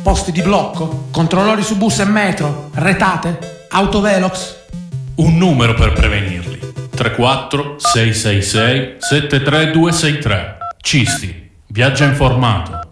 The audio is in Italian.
posti di blocco, controllori su bus e metro, retate, autovelox. Un numero per prevenirli: 34 666 73263. Cisti, viaggia informato.